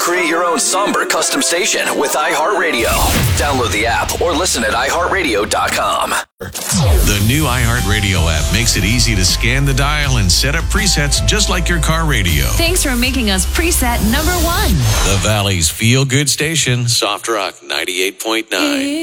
Create your own somber custom station with iHeartRadio. Download the app or listen at iHeartRadio.com. The new iHeartRadio app makes it easy to scan the dial and set up presets just like your car radio. Thanks for making us preset number 1. The Valley's feel-good station, Soft Rock 98.9.